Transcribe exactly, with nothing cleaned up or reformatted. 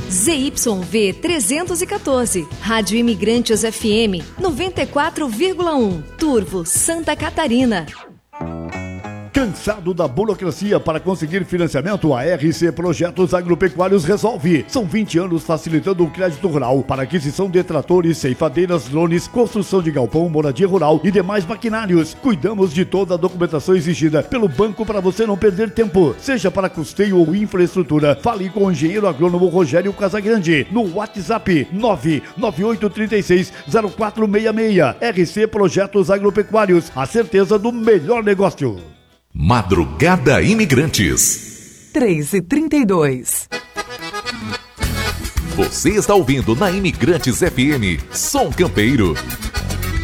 Z Y V trezentos e quatorze, Rádio Imigrantes F M noventa e quatro vírgula um, Turvo, Santa Catarina. Cansado da burocracia para conseguir financiamento? A R C Projetos Agropecuários resolve. São vinte anos facilitando o crédito rural para aquisição de tratores, ceifadeiras, drones, construção de galpão, moradia rural e demais maquinários. Cuidamos de toda a documentação exigida pelo banco para você não perder tempo. Seja para custeio ou infraestrutura, fale com o engenheiro agrônomo Rogério Casagrande no WhatsApp nove nove oito três seis zero quatro seis seis. R C Projetos Agropecuários, a certeza do melhor negócio. Madrugada Imigrantes. três e trinta e dois. Você está ouvindo na Imigrantes F M, Som Campeiro.